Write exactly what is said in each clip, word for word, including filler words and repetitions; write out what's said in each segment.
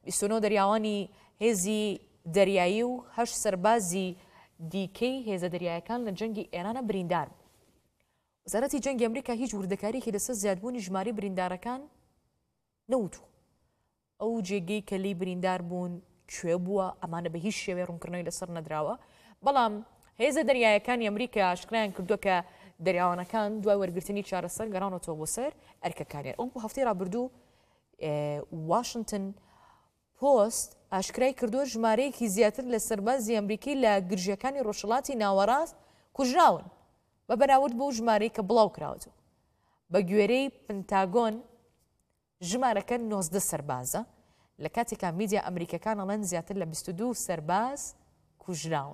بیست و نۆ دەریاوانی هێزی دەریایی و هەشت سەربازی دیکەی هێزە دەریایەکان لە جەنگی ئێرانە بریندار بوو. وەزارەتی جەنگی ئەمریکا هیچ وردەکارێکی لەسەر زیادبوونی ژماری بریندارەکان نەوتووە. ئەو جێگەی کە لی بریندار بوون کوێ بووە ئەمانە بە هیچ شێوێ ڕوونکردنەوەی لەسەر نەدراوە، بەڵام هێزە دەریایەکانی ئەمریکا ئاشکرایان کردووە کە دەریاوانەکان دوای وەرگرتنی چارەسەر گەڕانەوە بۆ سەر ئەرکەکانیان. ئەو بۆ هەفتەی ڕابردوو واشنگتن پۆست ئاشکرای کردووە ژمارەیەکی زیاتر لە سەربازی ئەمریکی لە گرژیەکانی ڕۆژهەڵاتی ناوەڕاست کوژراون بە بەراورد بۆ ژمارەی کە بڵاو کراوەتەوە. بە گوێرەی پنتاگۆن ژمارەکە نۆزدە سەربازە لە کاتێکا میدیا ئەمریکەکان ئەڵێن زیاتر لە بیست و دوو سەرباز کوژراون.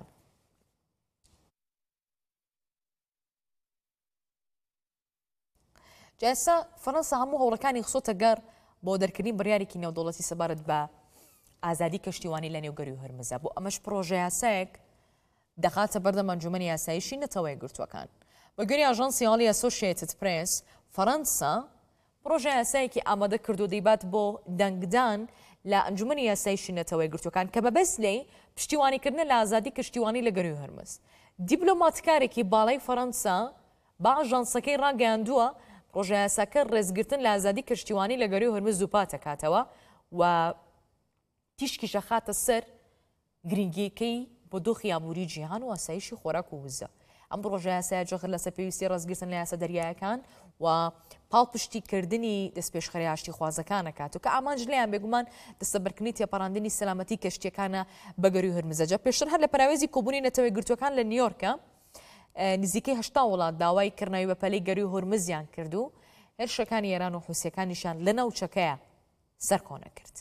جاسا فەڕەنسا هەموو هەوڵەکانی خسۆتە گەڕ بۆ دەرکردنی بڕیارێکی نێودەوڵەتی سەبارەت بە ئازادی کەشتیوانی لە نێوگەری و هەرمزە بۆ ئەمەش پرۆژە یاسایەک دەخاتە بەردەم ئەنجومەنی یاساییشی نەتەوە یەکگرتووەکان. بە گوێری ئاژانسی هەڵی ئەسۆشیێتد پرێس فەڕەنسا پرۆژە یاسایەکی ئامادە کردو دەیبات بۆ دەنگدان لە ئەنجومەنی یاساییشی نەتەوە یەکگرتووەکان کە بەبەست لێی پشتیوانیکردنە لە ئازادی کەشتیوانی لە گەری و هەرمز. دیپلۆماتکارێکی باڵای فەڕەنسا با ئاژانسەکەی ڕاگەیاندووە پرۆژە یاساکە ڕێزگرتن لە ئازادی کەشتیوانی لە گەری و هەرمز زووپا دەکاتەوە و تیشکیشە خاتە سەر گرنگیەکەی بۆ دۆخی ئابووری جیهان و ئاسایشی خۆراک و وزە. ئەم پرۆژە یاسایە جەخت لەسەر پێویستی ڕێزگرتن لە یاسا دەریایەکان و پاڵپشتیکردنی دەستپێشخەری ئاشتی خوازەکانەکات و کە ئامانج لێیان بێگومان دەستەبەرکردنی تێپەڕاندنی سەلامەتی کەشتیەکانە بە گەری و هەرمزەجە. پێشتر هەر لە پەراوێزی کۆبوونی نەتەوە یەکگرتووەکان لە نیویۆرکە نزیکەی هەشتا وڵات داوای کردنەوەی بەپەلەی گەری و هەرمزیان کردو، هێرشەکانی ئێران و حوسیەکانیشان لە ناوچەکەیە سەرکۆنە کرد.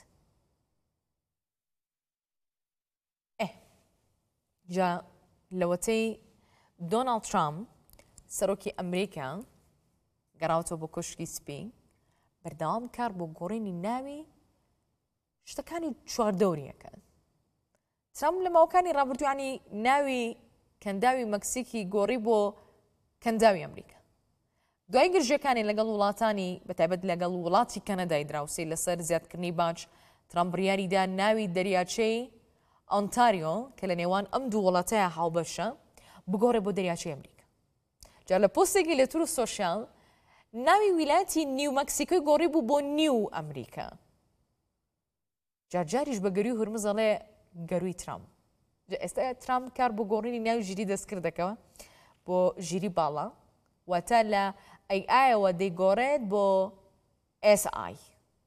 ئێ جا لەوەتەی دۆناڵد ترامپ سەرۆکی ئەمریکا گەڕاوەتەوە بۆ کۆشکی سپی بەردەوام کار بۆ گۆڕینی ناوی شتەکانی چواردەوریەکان. ترامپ لە ماوەکانی ڕابردووانی ناوی کەنداوی مەکسیکی گۆڕی بۆ کەنداوی ئەمریکا. دوای گرژەکانی لەگەڵ وڵاتانی بەتایبەت لەگەڵ وڵاتی کەنەدای دراوسی لەسەر زیادکردنی باج، ترامپ بڕیاریدا ناوی دەریاچەی ئۆنتاریۆ کە لە نێوان ئەم دوو وڵاتەیە هاوبەشە بگۆڕێ بۆ دەریاچەی ئەمریکا. جا لە پۆستێکی لە تروث سۆشیال ناوی ویلایەتی نیو مەکسیکۆی گۆڕی بوو بۆ نیو ئەمریکا. جارجاریش بە گەری و هەرمز ئەڵێ گەروی ترامپ. ئێستا ترامپ کار بۆ گۆڕینی ناوی ژیری دەستکردەکەوە بۆ ژیری باڵا واتە لە ئەی ئایەوە دەیگۆڕێت بۆ ئێس ئای.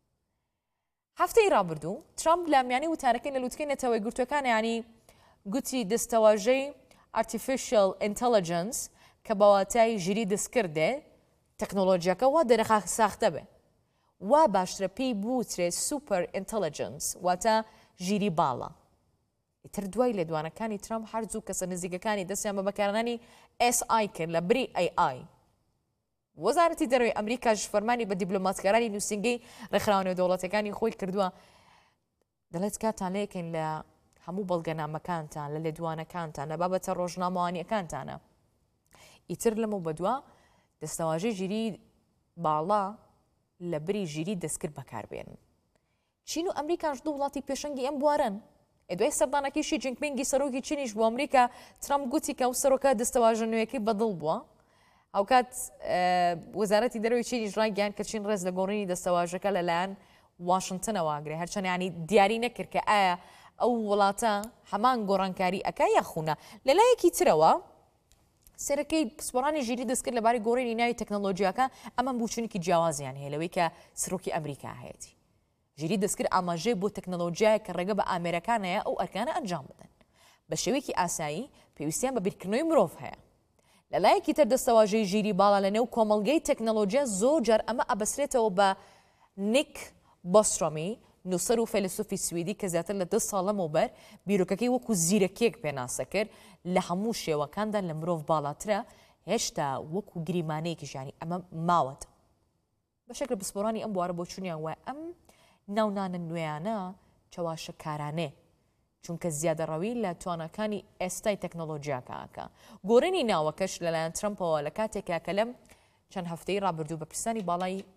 هەفتەی ڕابردوو ترامپ لە میانی وتارەکەی لە لووتکەی نەتەوە یەکگرتووەکان یانی گوتی دەستەواژەی ئارتیفیشیەل ئینتەلیجەنس کە بەواتای ژیری دەستکردێ تەکنۆلۆژیەکە وا دەرەخا ساختە بێ وا باشترە پێی بوترێت سوپەر ئینتەلیجەنس واتە ژیری باڵا. ئیتر دوای لێدوانەکانی ترامپ هەرزوو کەسە نزیکەکانی دەستیان بە بەکارهێنانی ئێس ئای کرد لە بری ئەی ئای. وەزارەتی دەرەوەی ئەمریکاش فەرمانی بە دیپلۆماتکارانی نووسنگی ڕێکخراوە دەوڵەتەکانی خۆی کردووە دەڵێت کاتان لێکن لە هەموو بەڵگەنامەکانتان لە لێدوانەکانتان لە بابەتە ڕۆژنامەوانیەکانتانە ئیتر لەمە بەدووە دەستەواژەی ژیری باڵا لە بری ژیری دەستکرد بەکاربێنن. چین و ئەمریکاش دوو وڵاتی پێشەنگی ئەم بوارن. دوای سەردانەکەی شی جینپینگی سەرۆکی چینیش بۆ ئەمریکا ترامپ گوتی کە ئەو سەرۆکە دەستەواژە نوێیەکەی بەدڵ بووە. ئەو کات وەزارەتی دەرەوەی چینیش ڕایگەیاند کە چین ڕێز لە گۆڕینی دەستەواژەکە لەلایەن واشنگتنەوە ئاگرێ، هەرچەند ینی دیاری نەکرد کە ئایا ئەو وڵاتە هەمان گۆڕانکاری ئەکا یاخوونە. لەلایەکی ترەوە سەرەکەی پسپۆڕانی ژیری دەستکرد لەبارەی گۆڕینی ناوی تەکنۆلۆژیاکە ئەمە بوچونێکی جیاوازیان هەیە لەوەی کە سەرۆکی ئەمریکا هەیەی. ژیری دەستکرد ئاماژەی بۆ تەکنۆلۆژیایە کە ڕێگە بە ئامێرەکانەیە ئەو ئەرکانە ئەنجام بدەن. بە شێوەیەکی ئاسایی پێویستیان بە بیرکردنەوەی مرۆڤ هەیە. لەلایەکی تر دەستەواژەی ژیری باڵا لە نێو کۆمەڵگەی تەکنۆلۆژیا زۆر جار ئەمە ئەبەسرێتەوە بە نیک بۆسترۆمی، نووسەر و فەیلسوفی سویدی کە زیاتر لە دە ساڵ لەمەوبەر بیرۆکەکەی وەکو زیرەکێک پێناسە کرد لە هەموو شێوەکاندا لە مرۆڤ باڵاترە هێشتا وەکو گریمانەیەکی ژیانی ئەمە ماوەتە. بەشێک لە پسپۆڕانی ئەم بوارە بۆ چوونیان وایە ئەم ناونانە نوێیانە چاواشەکارانێ چونکە زیادەڕەوی لە توانەکانی ئێستای تەکنۆلۆژیاکەکە. گۆڕینی ناوەکەش لەلایەن ترامپەوە لە کاتێکا کە لەم چەند هەفتەی ڕابردوو بە پرسانی باڵای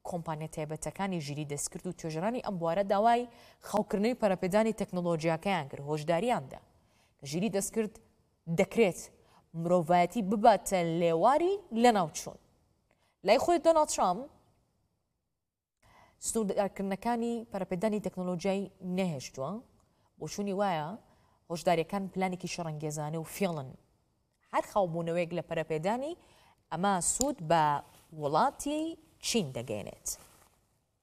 کۆمپانیا تایبەتەکانی ژیری دەستکرد و توێژەرانی ئەم بوارە داوای خەڵکردنەوەی پەرەپێدانی تەکنۆلۆژیاکەیان کرد هۆشداریاندا کە ژیری دەستکرد دەکرێت مرۆڤایەتی بباتە لێواری لە ناوچوون. لای خۆی دۆناڵد ترامپ سنوردارکردنەکانی پەرەپێدانی تەکنۆلۆژیای نەهێشتووە بۆ چوونی وایە هۆشداریەکان پلانێکی شەڕەنگێزانە و فێڵن هەر خاوبوونەوەیەک لە پەرەپێدانی ئەمە سوود بە وڵاتی چین دەگەێنێت.